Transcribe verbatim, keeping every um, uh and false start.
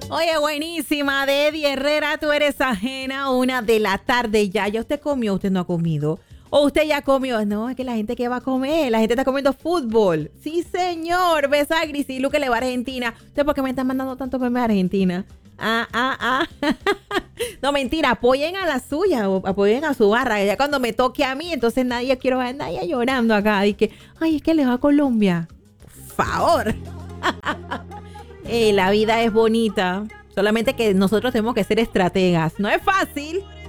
Oye, buenísima de Eddie Herrera, tú eres ajena, una de la tarde ya. ¿Ya usted comió? ¿Usted no ha comido? ¿O usted ya comió? No, es que la gente, ¿qué va a comer? La gente está comiendo fútbol. Sí, señor. Ves a Grisilu que le va a Argentina. ¿Usted por qué me están mandando tantos memes a Argentina? Ah, ah, ah. No, mentira. Apoyen a la suya o apoyen a su barra. Ya cuando me toque a mí, entonces nadie quiero ver a nadie llorando acá. Y que, ay, es que le va a Colombia. Por favor. Eh, la vida es bonita. Solamente que nosotros tenemos que ser estrategas. No es fácil.